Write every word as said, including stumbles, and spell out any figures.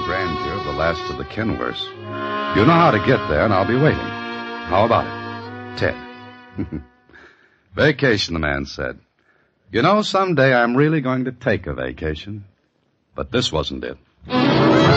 grandeur of the last of the Kenworths. You know how to get there, and I'll be waiting. How about it, Ted? Vacation, the man said. You know, someday I'm really going to take a vacation. But this wasn't it.